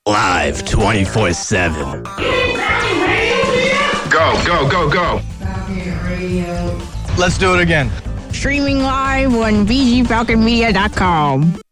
Live 24/7. Go, go, go, go. Let's do it again. Streaming live on VGFalconMedia.com.